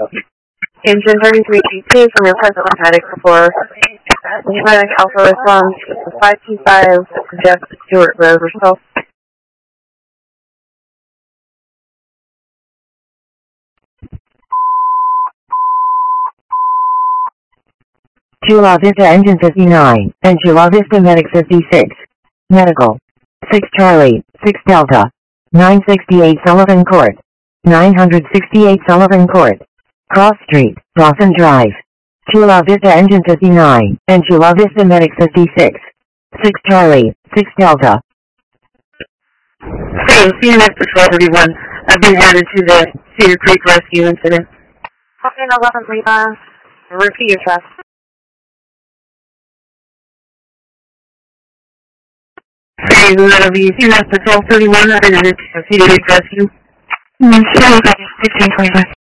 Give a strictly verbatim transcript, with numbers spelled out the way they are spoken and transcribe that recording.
Engine thirty-three G two from your present medic report. Medic Alpha responds to five two five Jeff Stewart Road, Rochelle. Chula Vista Engine fifty-nine, and Chula Vista Medic fifty-six. Medical. six Charlie, six Delta. nine sixty-eight Sullivan Court. nine sixty-eight Sullivan Court. Cross Street, Dawson Drive. Chula Vista Engine fifty-nine, and Chula Vista Medic fifty-six. six Charlie, six Delta. Hey, C N S Patrol thirty-one. I've been added to the Cedar Creek Rescue Incident. Okay, eleven three five. Repeat your trust. Hey, that'll be C N S Patrol thirty-one. I've been added to the Cedar Creek Rescue. Mm-hmm. fifteen twenty-five.